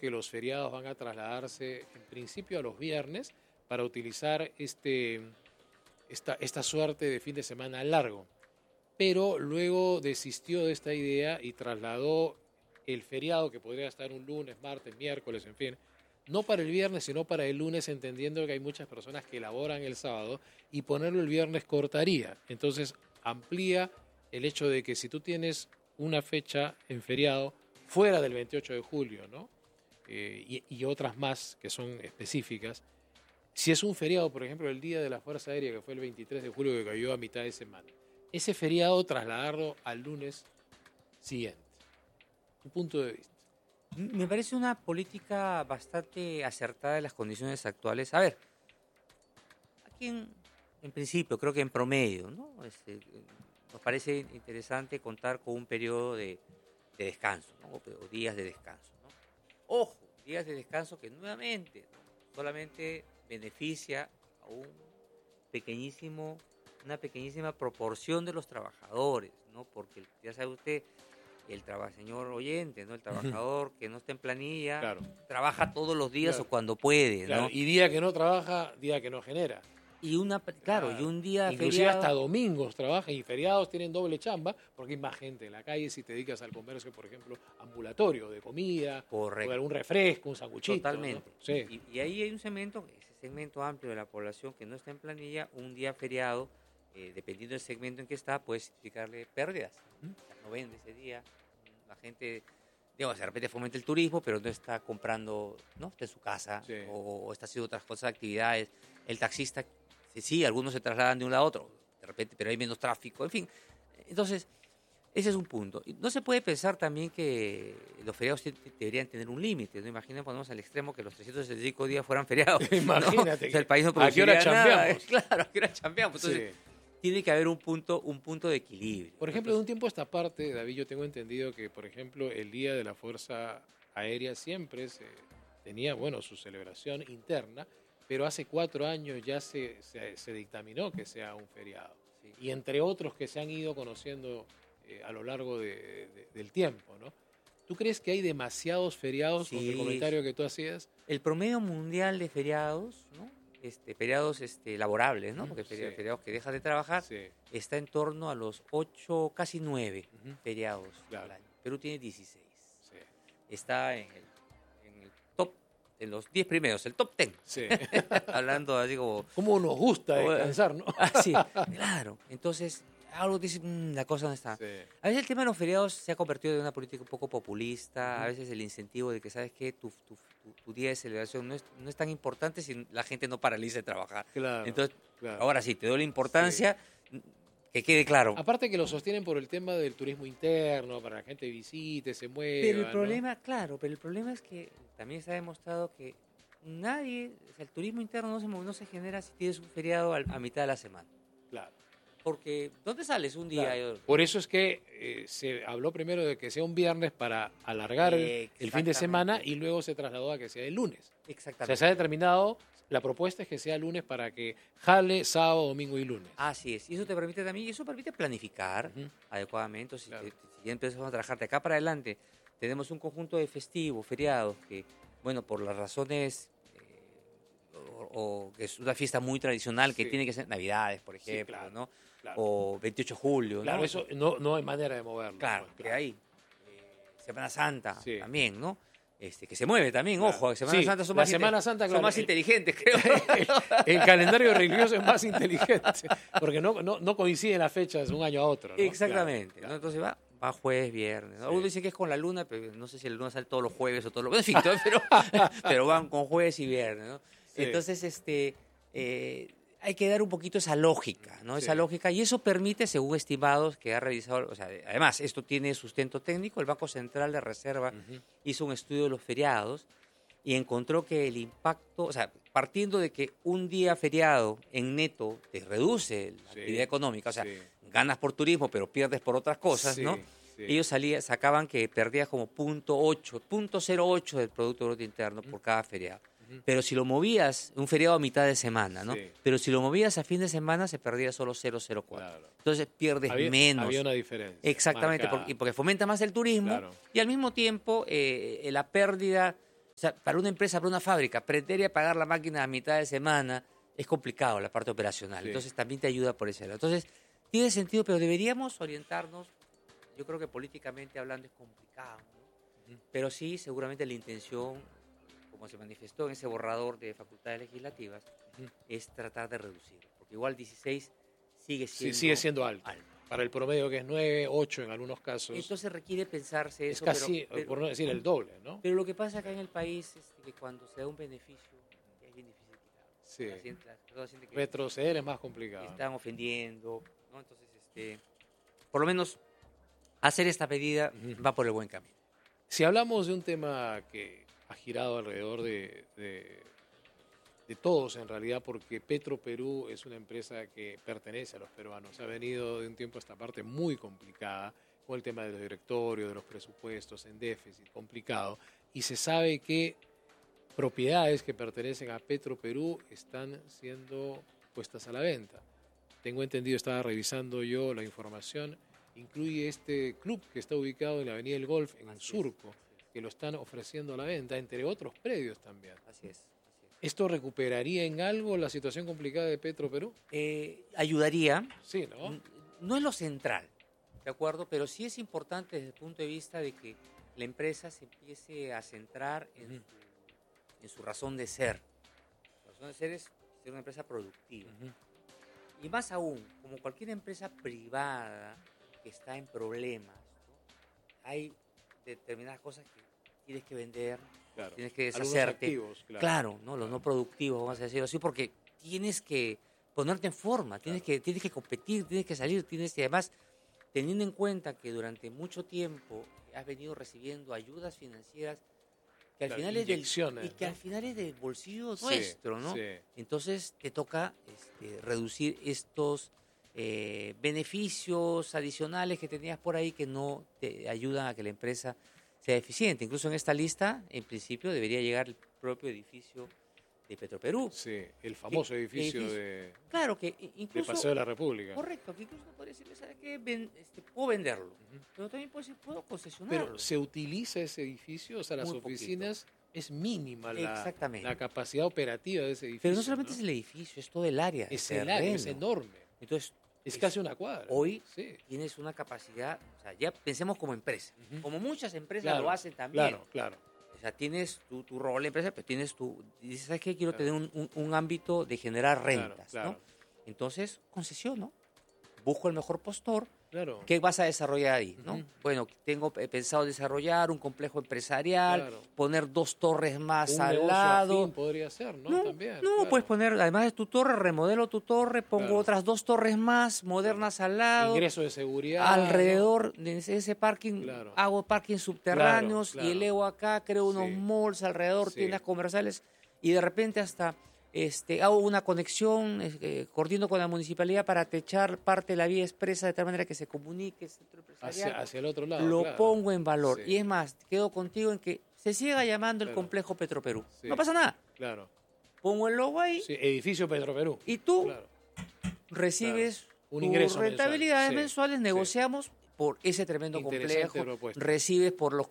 que los feriados van a trasladarse en principio a los viernes para utilizar esta suerte de fin de semana largo. Pero luego desistió de esta idea y trasladó el feriado, que podría estar un lunes, martes, miércoles, en fin, no para el viernes, sino para el lunes, entendiendo que hay muchas personas que laboran el sábado, y ponerlo el viernes cortaría. Entonces amplía el hecho de que si tú tienes una fecha en feriado fuera del 28 de julio, ¿no? Y otras más que son específicas, si es un feriado, por ejemplo, el Día de la Fuerza Aérea, que fue el 23 de julio, que cayó a mitad de semana, ese feriado trasladarlo al lunes siguiente. Tu punto de vista. Me parece una política bastante acertada en las condiciones actuales. A ver, aquí en principio, creo que en promedio, ¿no? Nos parece interesante contar con un periodo de descanso, ¿no? O días de descanso, ¿no? Ojo, días de descanso que nuevamente, ¿no?, solamente beneficia a una pequeñísima proporción de los trabajadores, ¿no? Porque ya sabe usted, señor oyente, ¿no?, el trabajador que no está en planilla, claro, trabaja todos los días, claro, o cuando puede, claro, ¿no? y día que no trabaja, día que no genera. Y un día inclusive feriado, hasta domingos trabajan, y feriados tienen doble chamba porque hay más gente en la calle si te dedicas al comercio, por ejemplo, ambulatorio, de comida, correcto, o de algún refresco, un sanguchito. totalmente, ¿no? Sí. y ahí hay ese segmento amplio de la población que no está en planilla. Un día feriado, dependiendo del segmento en que está, puede significarle pérdidas. O sea, no vende ese día, la gente, digamos, de repente fomenta el turismo, pero no está comprando, ¿no?, está en su casa, Sí. o está haciendo otras cosas, actividades. El taxista, sí, algunos se trasladan de un lado a otro, de repente, pero hay menos tráfico, en fin. Entonces, ese es un punto. Y no se puede pensar también que los feriados deberían tener un límite, ¿no? Imaginen, ponemos al extremo que los 365 días fueran feriados, ¿no? Imagínate. O sea, el país no ¿A qué hora produciría nada. chambeamos? Claro, ¿a qué hora chambeamos? Entonces, Sí. tiene que haber un punto de equilibrio. Por ejemplo, de un tiempo a esta parte, David, yo tengo entendido que, por ejemplo, el Día de la Fuerza Aérea siempre tenía, bueno, su celebración interna, pero hace 4 años ya se dictaminó que sea un feriado. Sí. Y entre otros que se han ido conociendo a lo largo del tiempo, ¿no? ¿Tú crees que hay demasiados feriados, Sí, con el comentario que tú hacías? el promedio mundial de feriados, ¿no?, feriados laborables, ¿no?, porque Sí. feriados que dejas de trabajar, Sí. está en torno a los 8, casi 9 feriados Claro. al año. Perú tiene 16. Sí. Está en el top, en los 10 primeros, el top 10. Sí. Hablando así como... ¿Cómo nos gusta descansar, no? Sí, claro. Entonces, algo dice, la cosa no está. Sí. A veces el tema de los feriados se ha convertido en una política un poco populista. A veces el incentivo de que, ¿sabes qué?, tu día de celebración no es tan importante si la gente no paraliza de trabajar. Claro. Entonces, claro. ahora sí, te doy la importancia, que quede claro. Aparte que lo sostienen por el tema del turismo interno, para que la gente visite, se mueva. Pero el ¿no? problema, claro, pero el problema es que también se ha demostrado que el turismo interno no se genera si tienes un feriado a mitad de la semana. Claro. Porque, ¿dónde sales un día? Claro. Por eso es que se habló primero de que sea un viernes para alargar el fin de semana, y luego se trasladó a que sea el lunes. O Exactamente. sea, se ha determinado, la propuesta es que sea lunes para que jale sábado, domingo y lunes. Así es. Y eso te permite también, planificar adecuadamente. Si ya empezamos a trabajar de acá para adelante, tenemos un conjunto de festivos, feriados, que, bueno, por las razones, o que es una fiesta muy tradicional, que tiene que ser Navidades, por ejemplo, claro, ¿no? claro. O 28 de julio, Claro, ¿no? eso no hay manera de moverlo. Claro, pues, que hay Semana Santa Sí. también, ¿no? Que se mueve también, Claro. ojo, que Semana Sí, Santa son la más, Semana Santa, son claro, más inteligentes, creo. El calendario religioso es más inteligente, porque no coinciden las fechas de un año a otro, ¿no? Exactamente, Claro, ¿no? Entonces va jueves, viernes, ¿no? Sí. Algunos dicen que es con la luna, pero no sé si la luna sale todos los jueves o todos los... En fin, pero van con jueves y viernes, ¿no? Sí. Entonces, hay que dar un poquito esa lógica, ¿no? Sí. Esa lógica, y eso permite, según estimados que ha realizado, o sea, además, esto tiene sustento técnico. El Banco Central de Reserva hizo un estudio de los feriados y encontró que el impacto, o sea, partiendo de que un día feriado en neto te reduce la actividad económica, o sea, ganas por turismo, pero pierdes por otras cosas, ¿no? Sí. Ellos sacaban que perdías como 0.08 del Producto Bruto Interno por cada feriado. Pero si lo movías, un feriado a mitad de semana, ¿no? Sí. Pero si lo movías a fin de semana, se perdía solo 0.04. Claro. Entonces pierdes menos. Había una diferencia. Exactamente, marcada. porque fomenta más el turismo. Claro. Y al mismo tiempo la pérdida O sea, para una empresa, para una fábrica, prender y apagar la máquina a mitad de semana es complicado, la parte operacional. Sí. Entonces también te ayuda por ese lado. Entonces, tiene sentido, pero deberíamos orientarnos. Yo creo que políticamente hablando es complicado, ¿no? Pero sí, seguramente la intención, como se manifestó en ese borrador de facultades legislativas, es tratar de reducirlo. Porque igual 16 sigue siendo, sigue siendo alto. Para el promedio que es 9, 8 en algunos casos. Entonces requiere pensarse es eso. casi, por no decir el doble, ¿no? Pero lo que pasa acá en el país es que cuando se da un beneficio es bien difícil quitarlo. Sí. Las personas sienten que Retroceder es más complicado. están ofendiendo, ¿no? Entonces, por lo menos hacer esta medida va por el buen camino. Si hablamos de un tema que ha girado alrededor de todos en realidad, porque Petroperú es una empresa que pertenece a los peruanos, ha venido de un tiempo a esta parte muy complicada, con el tema de los directorios, de los presupuestos en déficit, complicado, y se sabe que propiedades que pertenecen a Petroperú están siendo puestas a la venta. Tengo entendido, estaba revisando yo la información, incluye este club que está ubicado en la Avenida del Golf, en Surco, que lo están ofreciendo a la venta, entre otros predios también. Así es. ¿Esto recuperaría en algo la situación complicada de Petroperú? Ayudaría. Sí, ¿no? No es lo central, ¿de acuerdo? Pero sí es importante desde el punto de vista de que la empresa se empiece a centrar en su razón de ser. La razón de ser es ser una empresa productiva. Y más aún, como cualquier empresa privada que está en problemas, ¿no? Hay determinadas cosas que tienes que vender, Claro. tienes que deshacerte. Activos, claro, ¿no? Los no productivos, vamos a decirlo así, porque tienes que ponerte en forma, tienes que competir, tienes que salir, tienes que además, teniendo en cuenta que durante mucho tiempo has venido recibiendo ayudas financieras que al final es al final es del bolsillo nuestro, ¿no? Sí. Entonces te toca reducir estos beneficios adicionales que tenías por ahí que no te ayudan a que la empresa sea eficiente. Incluso en esta lista, en principio, debería llegar el propio edificio de Petroperú. Sí, el famoso edificio de... Claro, que incluso... De Paseo de la República. Correcto, que incluso no podría decirle, ¿sabes qué? Puedo venderlo, pero también puedo concesionarlo. Pero ¿se utiliza ese edificio? O sea, las oficinas... Es mínima la capacidad operativa de ese edificio. Pero no solamente es el edificio, es todo el área. Es el área, es enorme. Entonces, es casi una cuadra. Hoy tienes una capacidad, o sea, ya pensemos como empresa. Como muchas empresas lo hacen también. Claro. O sea, tienes tu rol de empresa, pero tienes dices, ¿sabes qué? Quiero tener un ámbito de generar rentas, ¿no? Entonces, concesiono, busco el mejor postor. Claro. ¿Qué vas a desarrollar ahí? ¿No? Bueno, tengo pensado desarrollar un complejo empresarial, poner 2 torres más al lado. Afín podría ser, ¿no? También. Puedes poner, además de tu torre, remodelo tu torre, pongo otras 2 torres más modernas al lado. Ingreso de seguridad. Alrededor de ese parking, hago parking subterráneos y elevo acá, creo unos malls alrededor, tiendas comerciales y de repente hasta... hago una conexión, coordino con la municipalidad para techar parte de la vía expresa de tal manera que se comunique el centro empresarial. Hacia el otro lado. Lo pongo en valor. Y es más, quedo contigo en que se siga llamando el complejo Petroperú. No pasa nada. Claro. Pongo el logo ahí. Sí, edificio Petroperú. Y tú recibes un ingreso rentabilidades mensuales, negociamos por ese tremendo complejo, recibes por los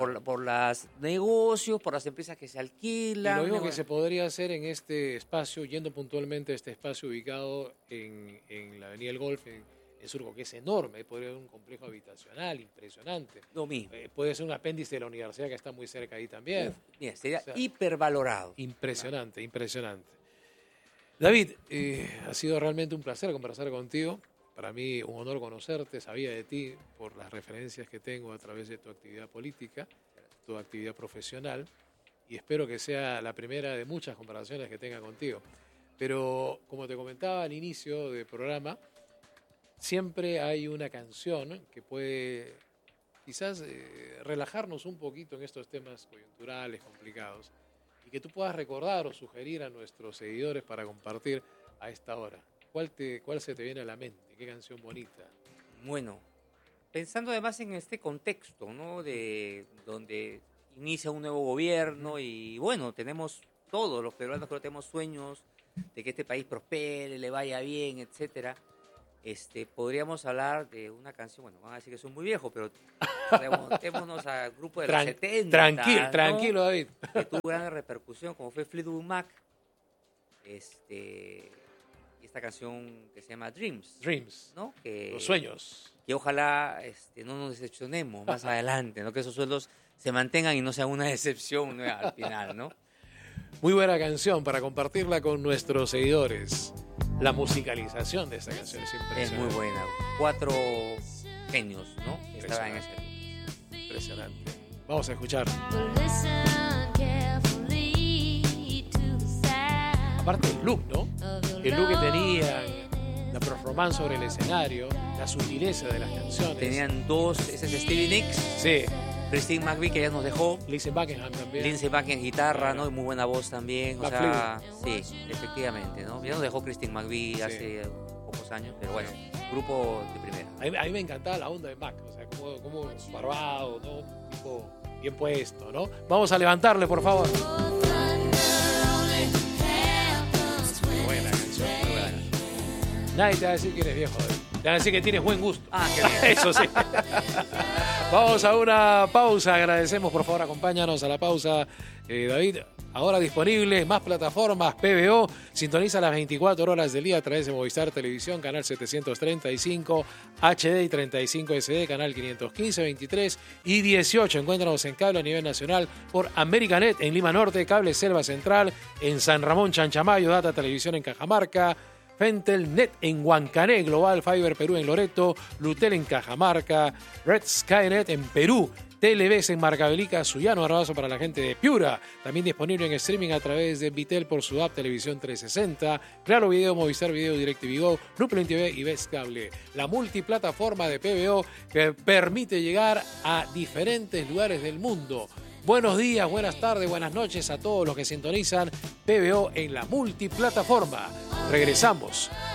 negocios, por las empresas que se alquilan. Y lo mismo que se podría hacer en este espacio, yendo puntualmente a este espacio ubicado en la Avenida del Golf, en Surco, que es enorme, podría haber un complejo habitacional impresionante. Lo mismo. Puede ser un apéndice de la universidad que está muy cerca ahí también. Sería hipervalorado. Impresionante. David, ha sido realmente un placer conversar contigo. Para mí un honor conocerte, sabía de ti por las referencias que tengo a través de tu actividad política, tu actividad profesional, y espero que sea la primera de muchas conversaciones que tenga contigo. Pero como te comentaba al inicio del programa, siempre hay una canción que puede quizás relajarnos un poquito en estos temas coyunturales, complicados, y que tú puedas recordar o sugerir a nuestros seguidores para compartir a esta hora. ¿Cuál se te viene a la mente? ¿Qué canción bonita? Bueno, pensando además en este contexto, ¿no? De donde inicia un nuevo gobierno y bueno, tenemos todos los peruanos que tenemos sueños de que este país prospere, le vaya bien, etcétera. podríamos hablar de una canción, bueno, van a decir que soy muy viejo, pero remontémonos al grupo de los 70. Tranquilo, ¿no? tranquilo, David. Que tuvo gran repercusión, como fue Fleetwood Mac. Y esta canción que se llama Dreams, ¿no? Los sueños. Que ojalá no nos decepcionemos más adelante, ¿no? Que esos sueldos se mantengan y no sean una decepción, ¿no? Al final, ¿no? Muy buena canción para compartirla con nuestros seguidores. La musicalización de esta canción es impresionante. Es muy buena. 4 genios, ¿no? Estaban en ese grupo. Impresionante. Vamos a escuchar. Aparte el look, ¿no? El look que tenían, la performance sobre el escenario, la sutileza de las canciones. Tenían 2, ese es Stevie Nicks. Sí. Christine McVie, que ya nos dejó. Lindsey Buckingham también. Lindsey Buckingham en guitarra, ¿no? Y muy buena voz también. O McFleetwood. sea, sí, efectivamente, ¿no? Ya nos dejó Christine McVie hace pocos años, pero bueno, grupo de primera. A mí me encantaba la onda de Mac, o sea, como barbado, ¿no? Tipo bien puesto, ¿no? Vamos a levantarle, por favor. Muy buena canción, muy buena canción. Nadie te va a decir que eres viejo, David. Te van a decir que tienes buen gusto. Ah, qué bien. Eso sí. Vamos a una pausa. Agradecemos, por favor, acompáñanos a la pausa, David. Ahora disponible, más plataformas, PBO. Sintoniza las 24 horas del día a través de Movistar Televisión, canal 735, HD y 35 SD, canal 515, 23 y 18. Encuéntranos en cable a nivel nacional por Americanet en Lima Norte, Cable Selva Central en San Ramón Chanchamayo, Data Televisión en Cajamarca, Fentelnet en Huancané, Global Fiber Perú en Loreto, Lutel en Cajamarca, Red Skynet en Perú, TLVs en Marcavelica, Suyano, abrazo para la gente de Piura. También disponible en streaming a través de Vitel por su app Televisión 360, Claro Video, Movistar Video, DirecTV Go, Nuclear TV y Best Cable. La multiplataforma de PBO que permite llegar a diferentes lugares del mundo. Buenos días, buenas tardes, buenas noches a todos los que sintonizan PBO en la multiplataforma. Regresamos